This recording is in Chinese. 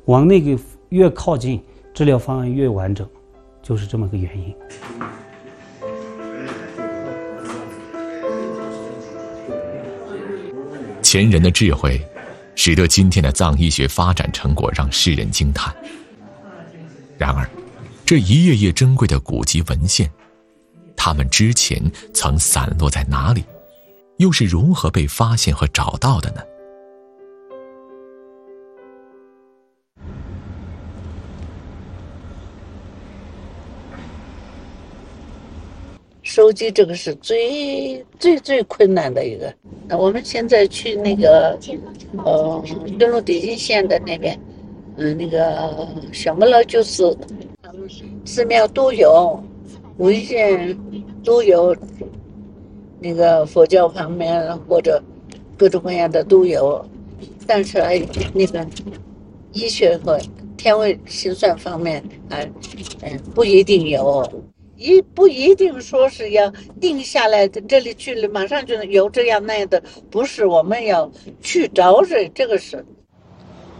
往那个越靠近，治疗方案越完整，就是这么个原因。 前人的智慧，使得今天的藏医学发展成果让世人惊叹。然而，这一页页珍贵的古籍文献，它们之前曾散落在哪里，又是如何被发现和找到的呢？ 收集这个是最困难的一个。我们现在去那个登陆地境县的那边，那个小木楼就是寺庙都有，文献都有，那个佛教方面或者各种各样的都有，但是那个医学和天文心算方面不一定有。不一定说是要定下来的，这里去了马上就有这样那样的，不是，我们要去找这个是